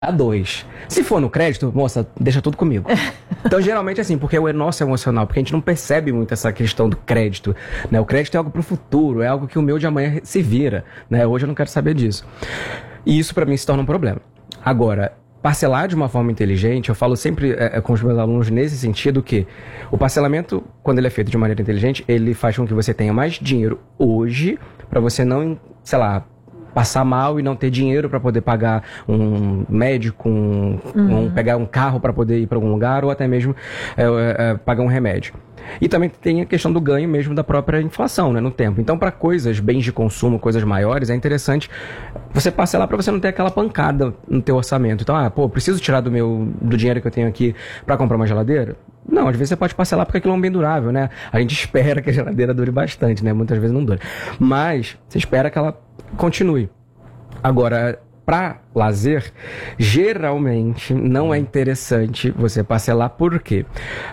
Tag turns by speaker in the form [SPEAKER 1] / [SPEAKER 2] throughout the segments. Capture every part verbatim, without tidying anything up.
[SPEAKER 1] dois. Se for no crédito, moça, deixa tudo comigo. Então, geralmente, assim, porque é o nosso emocional, porque a gente não percebe muito essa questão do crédito, né? O crédito é algo pro futuro, é algo que o meu de amanhã se vira, né? Hoje eu não quero saber disso. E isso, pra mim, se torna um problema. Agora, parcelar de uma forma inteligente, eu falo sempre é, com os meus alunos nesse sentido que o parcelamento, quando ele é feito de maneira inteligente, ele faz com que você tenha mais dinheiro hoje, pra você não, sei lá, passar mal e não ter dinheiro para poder pagar um médico, um, uhum. um, pegar um carro para poder ir para algum lugar ou até mesmo é, é, pagar um remédio. E também tem a questão do ganho mesmo da própria inflação, né, no tempo. Então, para coisas, bens de consumo, coisas maiores, é interessante você parcelar para você não ter aquela pancada no teu orçamento. Então, ah, pô, preciso tirar do meu do dinheiro que eu tenho aqui para comprar uma geladeira? Não, às vezes você pode parcelar porque aquilo é um bem durável, né? A gente espera que a geladeira dure bastante, né? Muitas vezes não dura. Mas você espera que ela continue. Agora, para lazer, geralmente não é interessante você parcelar, por quê?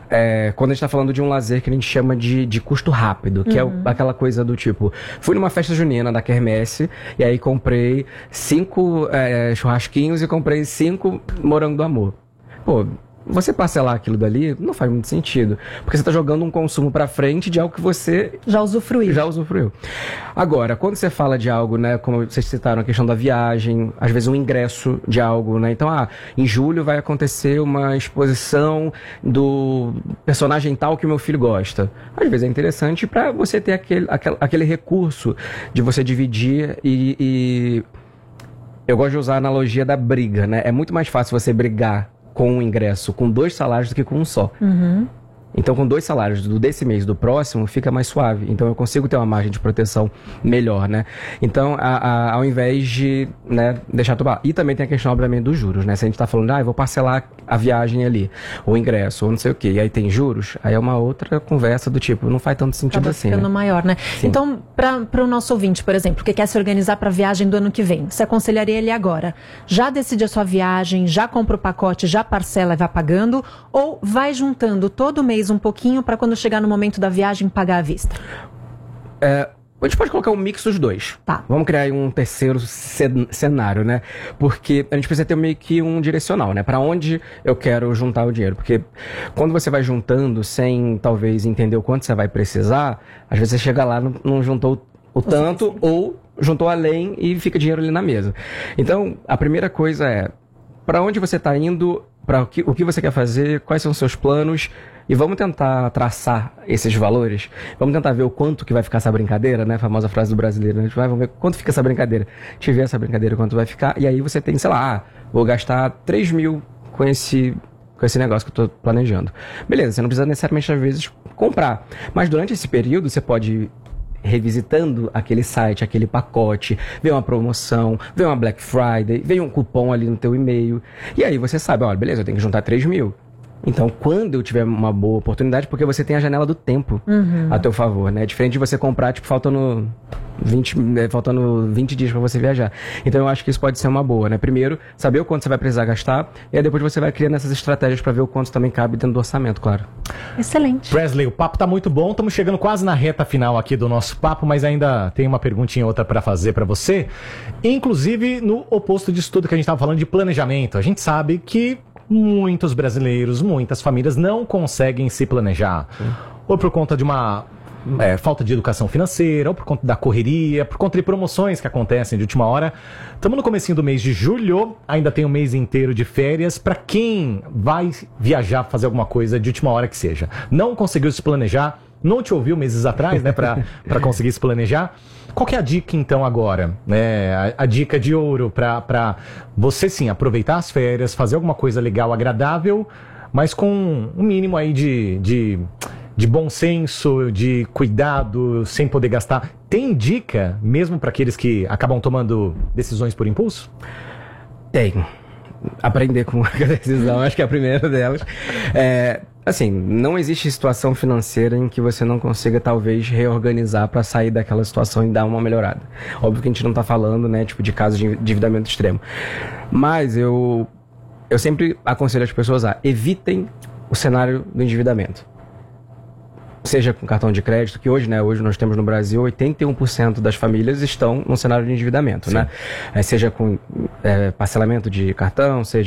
[SPEAKER 1] É, quando a gente está falando de um lazer que a gente chama de, de custo rápido, que uhum. é aquela coisa do tipo, fui numa festa junina da Quermesse e aí comprei cinco é, churrasquinhos e comprei cinco morango do amor. Pô, você parcelar aquilo dali não faz muito sentido, porque você está jogando um consumo para frente de algo que você
[SPEAKER 2] já usufruiu.
[SPEAKER 1] Já usufruiu. Agora, quando você fala de algo, né, como vocês citaram a questão da viagem, às vezes um ingresso de algo, né? Então, ah, em julho vai acontecer uma exposição do personagem tal que o meu filho gosta. Às vezes é interessante para você ter aquele, aquele, aquele recurso de você dividir e, e... Eu gosto de usar a analogia da briga, né? É muito mais fácil você brigar com um ingresso com dois salários do que com um só. Uhum. Então, com dois salários do desse mês e do próximo, fica mais suave. Então, eu consigo ter uma margem de proteção melhor, né? Então, a, a, ao invés de, né, deixar tudo... E também tem a questão, obviamente, dos juros, né? Se a gente tá falando, ah, eu vou parcelar a viagem ali, o ingresso, ou não sei o quê, e aí tem juros, aí é uma outra conversa do tipo, não faz tanto sentido
[SPEAKER 2] Acaba
[SPEAKER 1] assim,
[SPEAKER 2] ficando
[SPEAKER 1] né?
[SPEAKER 2] maior, né? Sim. Então, para o nosso ouvinte, por exemplo, que quer se organizar para a viagem do ano que vem, você aconselharia ele agora? Já decide a sua viagem, já compra o pacote, já parcela e vai pagando, ou vai juntando todo mês um pouquinho para quando chegar no momento da viagem pagar à vista?
[SPEAKER 1] É, a gente pode colocar um mix dos dois.
[SPEAKER 2] Tá.
[SPEAKER 1] Vamos criar aí um terceiro cenário, né? Porque a gente precisa ter meio que um direcional, né? Para onde eu quero juntar o dinheiro. Porque quando você vai juntando sem talvez entender o quanto você vai precisar, às vezes você chega lá e não, não juntou o tanto ou juntou além e fica dinheiro ali na mesa. Então, a primeira coisa é para onde você está indo, para o que, o que você quer fazer, quais são os seus planos. E vamos tentar traçar esses valores. Vamos tentar ver o quanto que vai ficar essa brincadeira, né? A famosa frase do brasileiro. Né? A gente vai, vamos ver quanto fica essa brincadeira. Te ver essa brincadeira, quanto vai ficar. E aí você tem, sei lá, ah, vou gastar três mil com esse, com esse negócio que eu estou planejando. Beleza, você não precisa necessariamente, às vezes, comprar. Mas durante esse período, você pode revisitando aquele site, aquele pacote, ver uma promoção, ver uma Black Friday, ver um cupom ali no teu e-mail. E aí você sabe, olha, beleza, eu tenho que juntar três mil. Então, quando eu tiver uma boa oportunidade, porque você tem a janela do tempo uhum. a teu favor, né? Diferente de você comprar, tipo, faltando vinte, faltando vinte dias pra você viajar. Então, eu acho que isso pode ser uma boa, né? Primeiro, saber o quanto você vai precisar gastar, e aí depois você vai criando essas estratégias pra ver o quanto também cabe dentro do orçamento, claro.
[SPEAKER 2] Excelente.
[SPEAKER 3] Presley, o papo tá muito bom, estamos chegando quase na reta final aqui do nosso papo, mas ainda tem uma perguntinha outra pra fazer pra você. Inclusive, no oposto disso tudo que a gente tava falando de planejamento, a gente sabe que muitos brasileiros, muitas famílias não conseguem se planejar. Sim. Ou por conta de uma é, falta de educação financeira, ou por conta da correria, por conta de promoções que acontecem de última hora. Estamos no comecinho do mês de julho, ainda tem um mês inteiro de férias. Para quem vai viajar, fazer alguma coisa de última hora que seja, não conseguiu se planejar, não te ouviu meses atrás, né, para para conseguir se planejar. Qual que é a dica, então, agora? Né? A, a dica de ouro para você, sim, aproveitar as férias, fazer alguma coisa legal, agradável, mas com um mínimo aí de, de, de bom senso, de cuidado, sem poder gastar. Tem dica, mesmo para aqueles que acabam tomando decisões por impulso?
[SPEAKER 1] Tem. Aprender com a decisão, acho que é a primeira delas. É... Assim, não existe situação financeira em que você não consiga, talvez, reorganizar para sair daquela situação e dar uma melhorada. Óbvio que a gente não está falando, né, tipo, de casos de endividamento extremo. Mas eu, eu sempre aconselho as pessoas a evitem o cenário do endividamento. seja com cartão de crédito, que hoje, né, hoje nós temos no Brasil oitenta e um por cento das famílias estão num cenário de endividamento, né? É, seja com é, parcelamento de cartão, seja